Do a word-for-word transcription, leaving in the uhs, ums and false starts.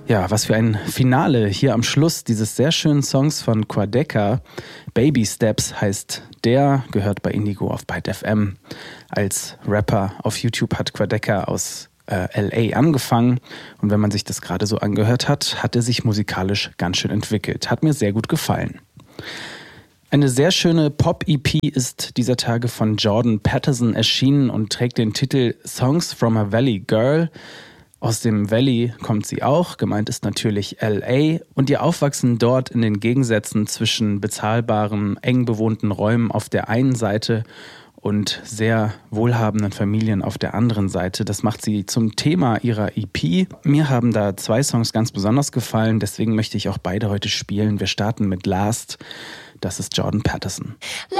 Ja, was für ein Finale hier am Schluss dieses sehr schönen Songs von Quadeca. Baby Steps heißt der, gehört bei Indigo auf Byte F M. Als Rapper auf YouTube hat Quadeca aus äh, L A angefangen. Und wenn man sich das gerade so angehört hat, hat er sich musikalisch ganz schön entwickelt. Hat mir sehr gut gefallen. Eine sehr schöne Pop-E P ist dieser Tage von Jordan Patterson erschienen und trägt den Titel Songs from a Valley Girl. Aus dem Valley kommt sie auch, gemeint ist natürlich L A, und ihr Aufwachsen dort in den Gegensätzen zwischen bezahlbaren, eng bewohnten Räumen auf der einen Seite und sehr wohlhabenden Familien auf der anderen Seite. Das macht sie zum Thema ihrer E P. Mir haben da zwei Songs ganz besonders gefallen, deswegen möchte ich auch beide heute spielen. Wir starten mit Last, das ist Jordan Patterson.